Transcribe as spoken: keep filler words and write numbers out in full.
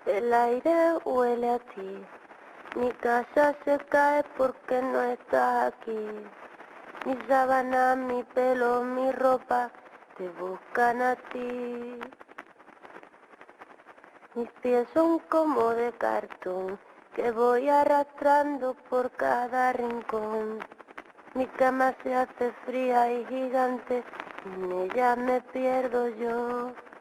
El aire huele a ti, mi casa se cae porque no estás aquí. Mi sábana, mi pelo, mi ropa te buscan a ti. Mis pies son como de cartón que voy arrastrando por cada rincón. Mi cama se hace fría y gigante, en ella me pierdo yo.